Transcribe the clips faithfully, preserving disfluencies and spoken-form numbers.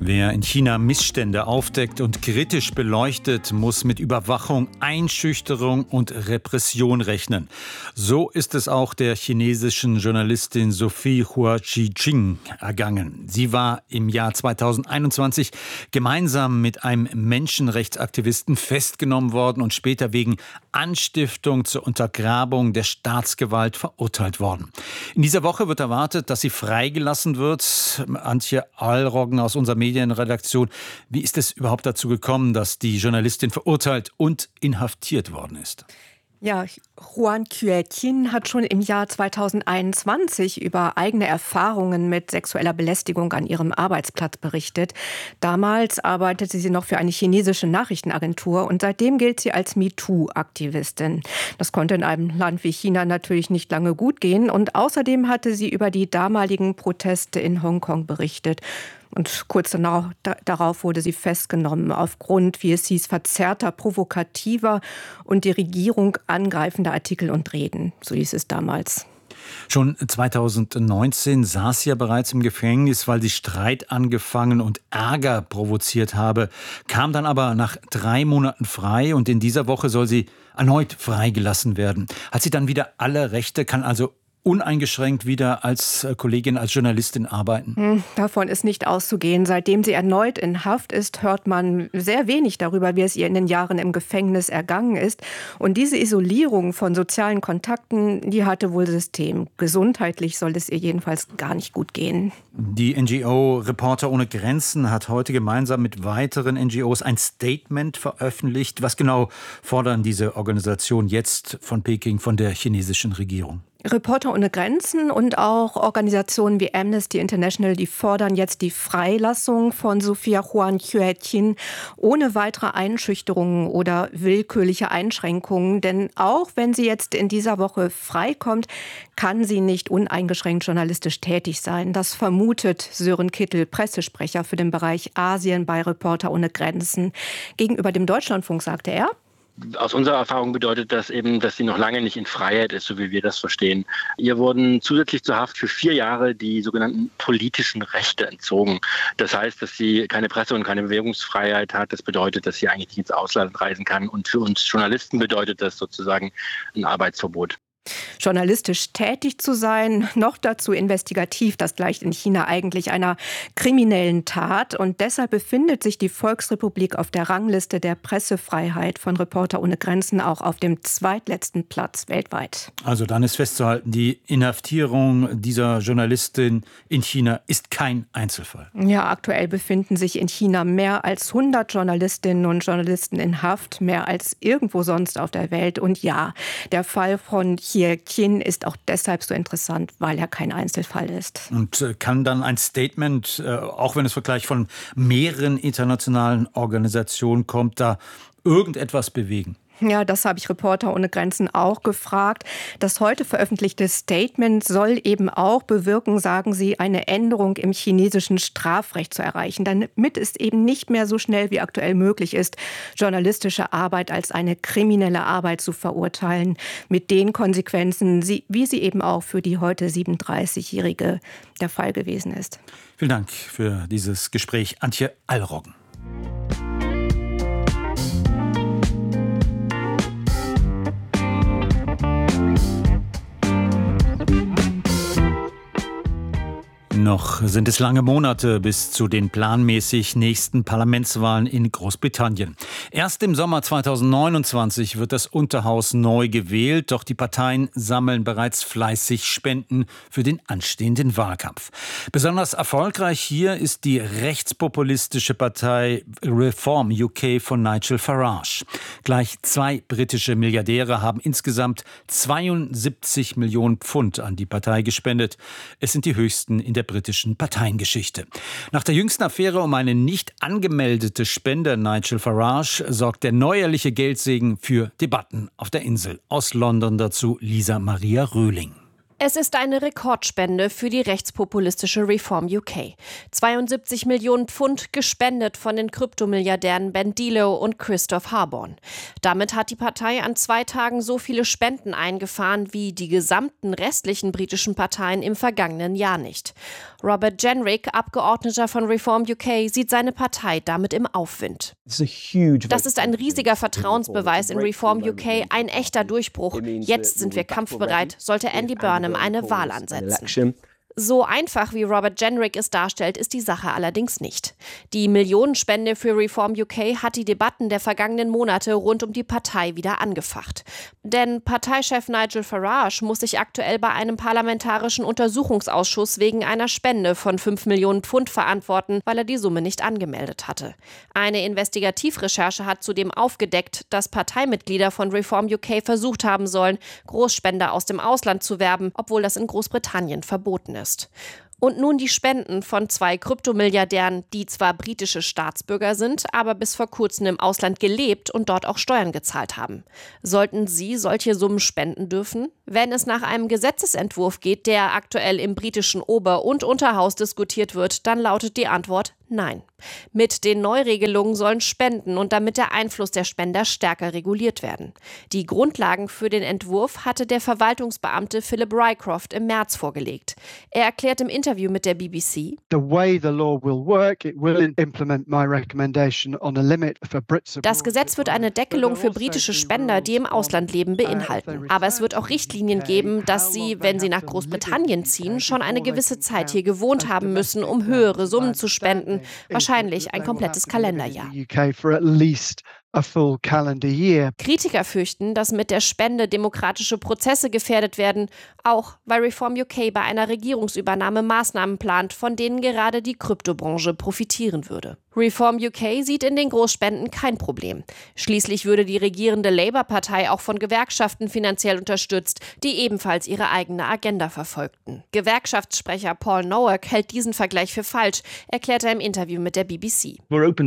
Wer in China Missstände aufdeckt und kritisch beleuchtet, muss mit Überwachung, Einschüchterung und Repression rechnen. So ist es auch der chinesischen Journalistin Sophie Hua Chi-ching ergangen. Sie war im Jahr zweitausendeinundzwanzig gemeinsam mit einem Menschenrechtsaktivisten festgenommen worden und später wegen Anstiftung zur Untergrabung der Staatsgewalt verurteilt worden. In dieser Woche wird erwartet, dass sie freigelassen wird. Antje Allroggen aus unserer Medienredaktion. Wie ist es überhaupt dazu gekommen, dass die Journalistin verurteilt und inhaftiert worden ist? Ja, Huan Xueqin hat schon im Jahr zweitausendeinundzwanzig über eigene Erfahrungen mit sexueller Belästigung an ihrem Arbeitsplatz berichtet. Damals arbeitete sie noch für eine chinesische Nachrichtenagentur und seitdem gilt sie als MeToo-Aktivistin. Das konnte in einem Land wie China natürlich nicht lange gut gehen und außerdem hatte sie über die damaligen Proteste in Hongkong berichtet. Und kurz danach, da, darauf wurde sie festgenommen, aufgrund, wie es hieß, verzerrter, provokativer und die Regierung angreifender Artikel und Reden. So hieß es damals. Schon zweitausendneunzehn saß sie ja bereits im Gefängnis, weil sie Streit angefangen und Ärger provoziert habe, kam dann aber nach drei Monaten frei und in dieser Woche soll sie erneut freigelassen werden. Hat sie dann wieder alle Rechte, kann also uneingeschränkt wieder als Kollegin, als Journalistin arbeiten? Davon ist nicht auszugehen. Seitdem sie erneut in Haft ist, hört man sehr wenig darüber, wie es ihr in den Jahren im Gefängnis ergangen ist. Und diese Isolierung von sozialen Kontakten, die hatte wohl System. Gesundheitlich soll es ihr jedenfalls gar nicht gut gehen. Die N G O Reporter ohne Grenzen hat heute gemeinsam mit weiteren N G Os ein Statement veröffentlicht. Was genau fordern diese Organisationen jetzt von Peking, von der chinesischen Regierung? Reporter ohne Grenzen und auch Organisationen wie Amnesty International, die fordern jetzt die Freilassung von Sophia Huan Xueqin ohne weitere Einschüchterungen oder willkürliche Einschränkungen. Denn auch wenn sie jetzt in dieser Woche freikommt, kann sie nicht uneingeschränkt journalistisch tätig sein. Das vermutet Sören Kittel, Pressesprecher für den Bereich Asien bei Reporter ohne Grenzen. Gegenüber dem Deutschlandfunk sagte er: Aus unserer Erfahrung bedeutet das eben, dass sie noch lange nicht in Freiheit ist, so wie wir das verstehen. Ihr wurden zusätzlich zur Haft für vier Jahre die sogenannten politischen Rechte entzogen. Das heißt, dass sie keine Presse- und keine Bewegungsfreiheit hat. Das bedeutet, dass sie eigentlich nicht ins Ausland reisen kann. Und für uns Journalisten bedeutet das sozusagen ein Arbeitsverbot. Journalistisch tätig zu sein, noch dazu investigativ, das gleicht in China eigentlich einer kriminellen Tat. Und deshalb befindet sich die Volksrepublik auf der Rangliste der Pressefreiheit von Reporter ohne Grenzen auch auf dem zweitletzten Platz weltweit. Also dann ist festzuhalten, die Inhaftierung dieser Journalistin in China ist kein Einzelfall. Ja, aktuell befinden sich in China mehr als hundert Journalistinnen und Journalisten in Haft, mehr als irgendwo sonst auf der Welt. Und ja, der Fall von Xueqin ist auch deshalb so interessant, weil er kein Einzelfall ist. Und kann dann ein Statement, auch wenn es Vergleich von mehreren internationalen Organisationen kommt, da irgendetwas bewegen? Ja, das habe ich Reporter ohne Grenzen auch gefragt. Das heute veröffentlichte Statement soll eben auch bewirken, sagen sie, eine Änderung im chinesischen Strafrecht zu erreichen, damit es eben nicht mehr so schnell wie aktuell möglich ist, journalistische Arbeit als eine kriminelle Arbeit zu verurteilen, mit den Konsequenzen, wie sie eben auch für die heute siebenunddreißigjährige der Fall gewesen ist. Vielen Dank für dieses Gespräch, Antje Allroggen. Noch sind es lange Monate bis zu den planmäßig nächsten Parlamentswahlen in Großbritannien. Erst im Sommer zweitausendneunundzwanzig wird das Unterhaus neu gewählt, doch die Parteien sammeln bereits fleißig Spenden für den anstehenden Wahlkampf. Besonders erfolgreich hier ist die rechtspopulistische Partei Reform U K von Nigel Farage. Gleich zwei britische Milliardäre haben insgesamt zweiundsiebzig Millionen Pfund an die Partei gespendet. Es sind die höchsten in der britischen Parteiengeschichte. Nach der jüngsten Affäre um eine nicht angemeldete Spende Nigel Farage sorgt der neuerliche Geldsegen für Debatten auf der Insel. Aus London dazu Lisa Maria Röhling. Es ist eine Rekordspende für die rechtspopulistische Reform U K. zweiundsiebzig Millionen Pfund gespendet von den Kryptomilliardären Ben Dilo und Christoph Harborn. Damit hat die Partei an zwei Tagen so viele Spenden eingefahren wie die gesamten restlichen britischen Parteien im vergangenen Jahr nicht. Robert Jenrick, Abgeordneter von Reform U K, sieht seine Partei damit im Aufwind. Das ist ein riesiger Vertrauensbeweis in Reform U K, ein echter Durchbruch. Jetzt sind wir kampfbereit, sollte Andy Burnham eine Wahl ansetzen. So einfach, wie Robert Jenrick es darstellt, ist die Sache allerdings nicht. Die Millionenspende für Reform U K hat die Debatten der vergangenen Monate rund um die Partei wieder angefacht. Denn Parteichef Nigel Farage muss sich aktuell bei einem parlamentarischen Untersuchungsausschuss wegen einer Spende von fünf Millionen Pfund verantworten, weil er die Summe nicht angemeldet hatte. Eine Investigativrecherche hat zudem aufgedeckt, dass Parteimitglieder von Reform U K versucht haben sollen, Großspender aus dem Ausland zu werben, obwohl das in Großbritannien verboten ist. Und nun die Spenden von zwei Kryptomilliardären, die zwar britische Staatsbürger sind, aber bis vor kurzem im Ausland gelebt und dort auch Steuern gezahlt haben. Sollten sie solche Summen spenden dürfen? Wenn es nach einem Gesetzesentwurf geht, der aktuell im britischen Ober- und Unterhaus diskutiert wird, dann lautet die Antwort nein. Mit den Neuregelungen sollen Spenden und damit der Einfluss der Spender stärker reguliert werden. Die Grundlagen für den Entwurf hatte der Verwaltungsbeamte Philip Rycroft im März vorgelegt. Er erklärt im Interview mit der B B C: Das Gesetz wird eine Deckelung für britische Spender, die im Ausland leben, beinhalten. Aber es wird auch Richtlinien geben, dass sie, wenn sie nach Großbritannien ziehen, schon eine gewisse Zeit hier gewohnt haben müssen, um höhere Summen zu spenden. Wahrscheinlich ein komplettes Kalenderjahr. Kritiker fürchten, dass mit der Spende demokratische Prozesse gefährdet werden, auch weil Reform U K bei einer Regierungsübernahme Maßnahmen plant, von denen gerade die Kryptobranche profitieren würde. Reform U K sieht in den Großspenden kein Problem. Schließlich würde die regierende Labour-Partei auch von Gewerkschaften finanziell unterstützt, die ebenfalls ihre eigene Agenda verfolgten. Gewerkschaftssprecher Paul Nowak hält diesen Vergleich für falsch, erklärt er im Interview mit der B B C.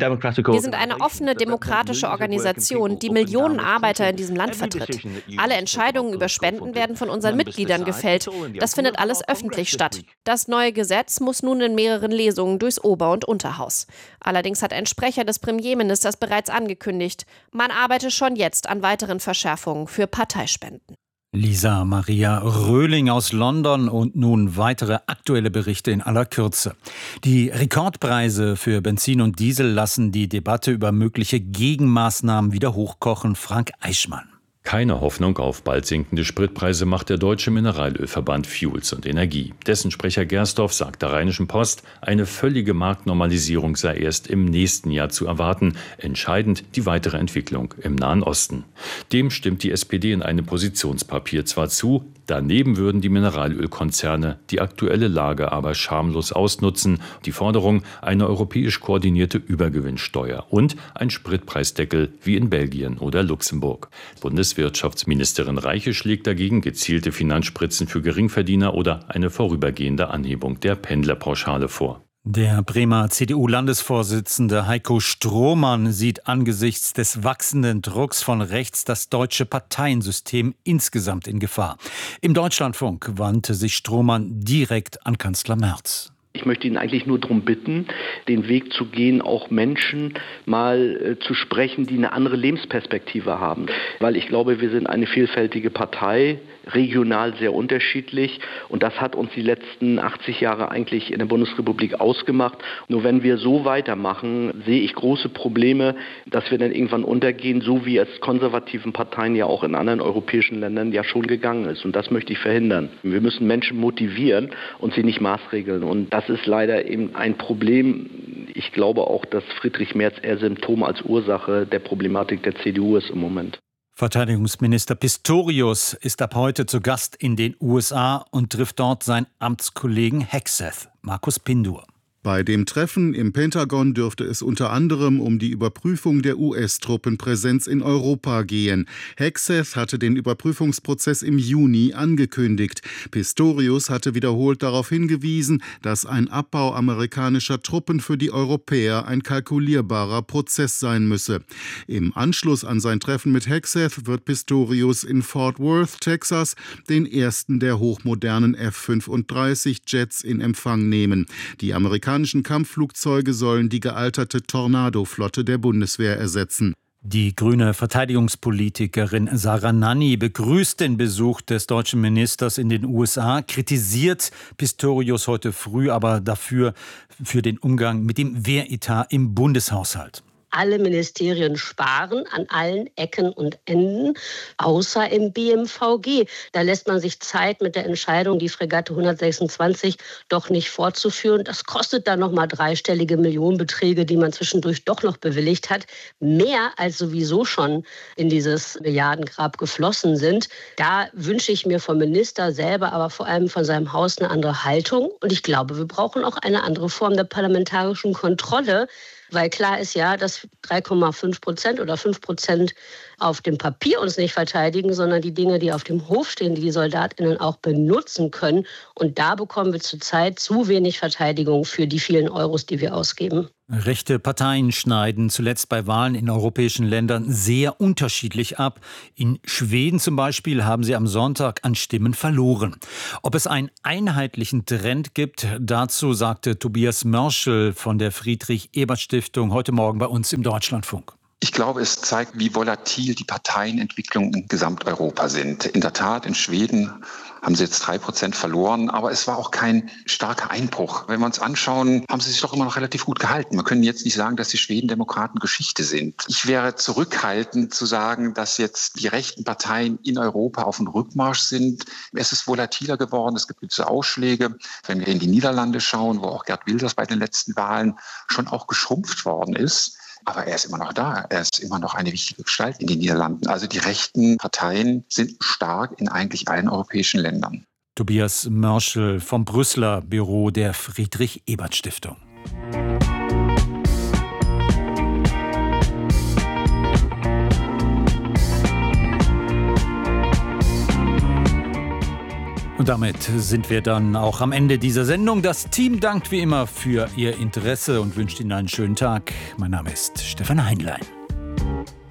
Wir sind eine offene, demokratische Organisation, die Millionen Arbeiter in diesem Land vertritt. Alle Entscheidungen über Spenden werden von unseren Mitgliedern gefällt. Das findet alles öffentlich statt. Das neue Gesetz muss nun in mehreren Lesungen durchs Ober- und Unterhaus. Allerdings hat ein Sprecher des Premierministers bereits angekündigt, man arbeite schon jetzt an weiteren Verschärfungen für Parteispenden. Lisa Maria Röhling aus London und nun weitere aktuelle Berichte in aller Kürze. Die Rekordpreise für Benzin und Diesel lassen die Debatte über mögliche Gegenmaßnahmen wieder hochkochen. Frank Eichmann. Keine Hoffnung auf bald sinkende Spritpreise macht der Deutsche Mineralölverband Fuels und Energie. Dessen Sprecher Gersdorf sagt der Rheinischen Post, eine völlige Marktnormalisierung sei erst im nächsten Jahr zu erwarten. Entscheidend die weitere Entwicklung im Nahen Osten. Dem stimmt die S P D in einem Positionspapier zwar zu, daneben würden die Mineralölkonzerne die aktuelle Lage aber schamlos ausnutzen. Die Forderung eine europäisch koordinierte Übergewinnsteuer und ein Spritpreisdeckel wie in Belgien oder Luxemburg. Bundeswirtschaftsministerin Reiche schlägt dagegen gezielte Finanzspritzen für Geringverdiener oder eine vorübergehende Anhebung der Pendlerpauschale vor. Der Bremer C D U-Landesvorsitzende Heiko Strohmann sieht angesichts des wachsenden Drucks von rechts das deutsche Parteiensystem insgesamt in Gefahr. Im Deutschlandfunk wandte sich Strohmann direkt an Kanzler Merz. Ich möchte ihn eigentlich nur darum bitten, den Weg zu gehen, auch Menschen mal äh, zu sprechen, die eine andere Lebensperspektive haben. Weil ich glaube, wir sind eine vielfältige Partei, regional sehr unterschiedlich. Und das hat uns die letzten achtzig Jahre eigentlich in der Bundesrepublik ausgemacht. Nur wenn wir so weitermachen, sehe ich große Probleme, dass wir dann irgendwann untergehen, so wie es konservativen Parteien ja auch in anderen europäischen Ländern ja schon gegangen ist. Und das möchte ich verhindern. Wir müssen Menschen motivieren und sie nicht maßregeln. Und das ist leider eben ein Problem. Ich glaube auch, dass Friedrich Merz eher Symptom als Ursache der Problematik der C D U ist im Moment. Verteidigungsminister Pistorius ist ab heute zu Gast in den U S A und trifft dort seinen Amtskollegen Hegseth, Markus Pindur. Bei dem Treffen im Pentagon dürfte es unter anderem um die Überprüfung der U S-Truppenpräsenz in Europa gehen. Hegseth hatte den Überprüfungsprozess im Juni angekündigt. Pistorius hatte wiederholt darauf hingewiesen, dass ein Abbau amerikanischer Truppen für die Europäer ein kalkulierbarer Prozess sein müsse. Im Anschluss an sein Treffen mit Hegseth wird Pistorius in Fort Worth, Texas, den ersten der hochmodernen F fünfunddreißig Jets in Empfang nehmen. Die amerikanischen Kampfflugzeuge sollen die gealterte Tornado-Flotte der Bundeswehr ersetzen. Die grüne Verteidigungspolitikerin Sarah Nanni begrüßt den Besuch des deutschen Ministers in den U S A, kritisiert Pistorius heute früh aber dafür für den Umgang mit dem Wehretat im Bundeshaushalt. Alle Ministerien sparen an allen Ecken und Enden, außer im B M V G. Da lässt man sich Zeit mit der Entscheidung, die Fregatte hundertsechsundzwanzig doch nicht fortzuführen. Das kostet dann nochmal dreistellige Millionenbeträge, die man zwischendurch doch noch bewilligt hat. Mehr als sowieso schon in dieses Milliardengrab geflossen sind. Da wünsche ich mir vom Minister selber, aber vor allem von seinem Haus eine andere Haltung. Und ich glaube, wir brauchen auch eine andere Form der parlamentarischen Kontrolle. Weil klar ist ja, dass drei Komma fünf Prozent oder fünf Prozent auf dem Papier uns nicht verteidigen, sondern die Dinge, die auf dem Hof stehen, die die SoldatInnen auch benutzen können. Und da bekommen wir zurzeit zu wenig Verteidigung für die vielen Euros, die wir ausgeben. Rechte Parteien schneiden zuletzt bei Wahlen in europäischen Ländern sehr unterschiedlich ab. In Schweden zum Beispiel haben sie am Sonntag an Stimmen verloren. Ob es einen einheitlichen Trend gibt, dazu sagte Tobias Mörschel von der Friedrich-Ebert-Stiftung heute Morgen bei uns im Deutschlandfunk. Ich glaube, es zeigt, wie volatil die Parteienentwicklungen in Gesamteuropa sind. In der Tat, in Schweden haben sie jetzt drei Prozent verloren, aber es war auch kein starker Einbruch. Wenn wir uns anschauen, haben sie sich doch immer noch relativ gut gehalten. Wir können jetzt nicht sagen, dass die Schweden-Demokraten Geschichte sind. Ich wäre zurückhaltend zu sagen, dass jetzt die rechten Parteien in Europa auf dem Rückmarsch sind. Es ist volatiler geworden, es gibt gewisse Ausschläge. Wenn wir in die Niederlande schauen, wo auch Geert Wilders bei den letzten Wahlen schon auch geschrumpft worden ist, aber er ist immer noch da. Er ist immer noch eine wichtige Gestalt in den Niederlanden. Also die rechten Parteien sind stark in eigentlich allen europäischen Ländern. Tobias Mörschel vom Brüsseler Büro der Friedrich-Ebert-Stiftung. Und damit sind wir dann auch am Ende dieser Sendung. Das Team dankt wie immer für Ihr Interesse und wünscht Ihnen einen schönen Tag. Mein Name ist Stefan Heinlein.